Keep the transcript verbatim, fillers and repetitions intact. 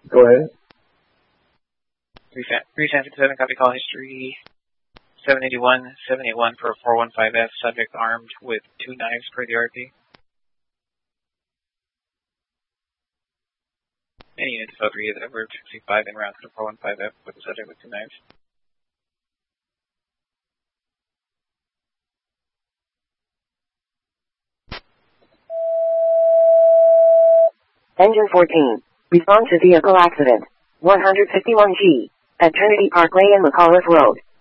Go ahead. three San fifty-seven, copy call history. seven eighty-one, seven eighty-one for a four one five F, subject armed with two knives per the R P. Any unit to three is over sixty-five en route to the four one five F with the subject with two knives. Engine fourteen. Respond to vehicle accident. one fifty-one G. At Trinity Parkway and McAuliffe Road.